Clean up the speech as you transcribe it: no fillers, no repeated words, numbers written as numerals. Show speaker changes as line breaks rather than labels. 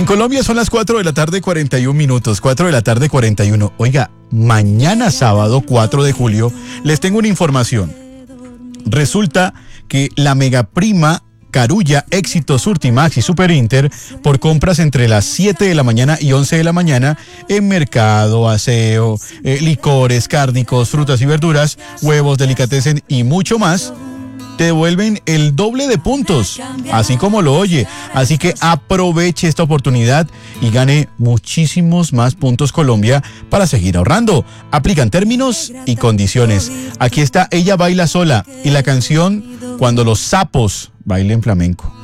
En Colombia son las 4 de la tarde 41 minutos, 4 de la tarde 41. Oiga, mañana sábado 4 de julio les tengo una información. Resulta que la megaprima Carulla, Éxito, Surtimax y Super Inter por compras entre las 7 de la mañana y 11 de la mañana en mercado, aseo, licores, cárnicos, frutas y verduras, huevos, delicatessen y mucho más, te devuelven el doble de puntos, así como lo oye. Así que aproveche esta oportunidad y gane muchísimos más puntos Colombia para seguir ahorrando. Aplican términos y condiciones. Aquí está Ella Baila Sola y la canción Cuando los sapos bailen flamenco.